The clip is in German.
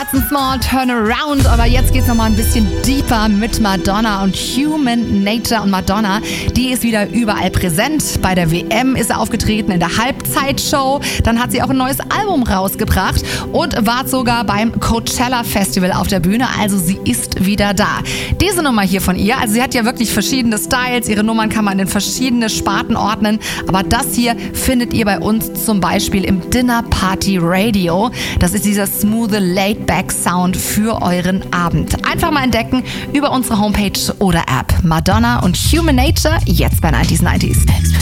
Ein Small Turnaround, aber jetzt geht's nochmal ein bisschen deeper mit Madonna und Human Nature. Und Madonna, die ist wieder überall präsent. Bei der WM ist sie aufgetreten, in der Halbzeitshow. Dann hat sie auch ein neues Album rausgebracht und war sogar beim Coachella Festival auf der Bühne. Also sie ist wieder da. Diese Nummer hier von ihr, also sie hat ja wirklich verschiedene Styles. Ihre Nummern kann man in verschiedene Sparten ordnen. Aber das hier findet ihr bei uns zum Beispiel im Dinner Party Radio. Das ist dieser smooth, laid-back Sound für euren Abend. Einfach mal entdecken über unsere Homepage oder App. Madonna und Human Nature, jetzt bei 90s.